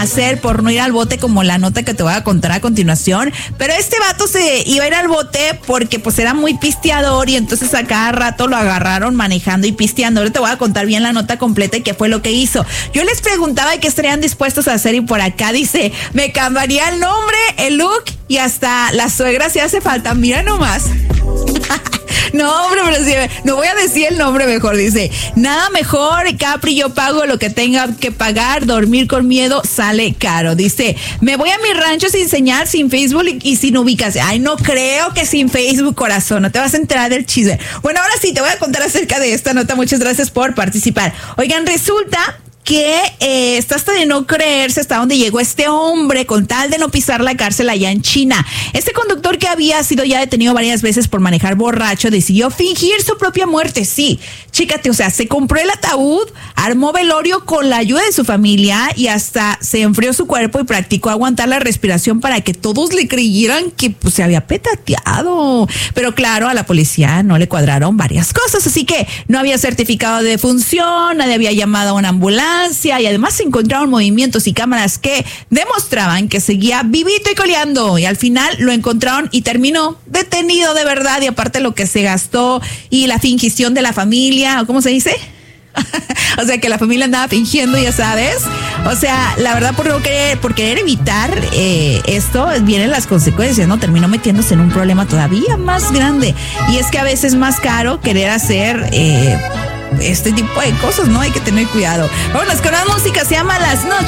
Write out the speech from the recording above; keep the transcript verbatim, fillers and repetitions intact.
hacer por no ir al bote, como la nota que te voy a contar a continuación. Pero este vato se iba a ir al bote porque pues era muy pisteador y entonces a cada rato lo agarraron manejando y pisteando. Ahora te voy a contar bien la nota completa y qué fue lo que hizo. Yo les preguntaba qué estarían dispuestos a hacer y por acá dice, me cambiaría el nombre, el look y hasta la suegra si hace falta. Mira nomás. No, hombre, pero sí, no voy a decir el nombre mejor. Dice, nada mejor, Capri, yo pago lo que tenga que pagar, dormir con miedo sale caro. Dice, me voy a mi rancho sin señal, sin Facebook y, y sin ubicación. Ay, no creo que sin Facebook, corazón, no te vas a enterar del chisme. Bueno, ahora sí, te voy a contar acerca de esta nota. Muchas gracias por participar. Oigan, resulta que eh, está hasta de no creerse hasta dónde llegó este hombre con tal de no pisar la cárcel allá en China. Este conductor, que había sido ya detenido varias veces por manejar borracho, decidió fingir su propia muerte. Sí, chícate, o sea, se compró el ataúd, armó velorio con la ayuda de su familia y hasta se enfrió su cuerpo y practicó aguantar la respiración para que todos le creyeran que pues, se había petateado. Pero claro, a la policía no le cuadraron varias cosas, así que no había certificado de defunción, nadie había llamado a una ambulancia y además se encontraron movimientos y cámaras que demostraban que seguía vivito y coleando, y al final lo encontraron y terminó detenido de verdad. Y aparte lo que se gastó y la fingición de la familia, ¿o cómo se dice? O sea, que la familia andaba fingiendo, ya sabes. O sea, la verdad, por no querer, por querer evitar eh, esto, vienen las consecuencias, ¿no? Terminó metiéndose en un problema todavía más grande. Y es que a veces es más caro querer hacer eh, este tipo de cosas, ¿no? Hay que tener cuidado. Vámonos con la música, se llama Las Noches.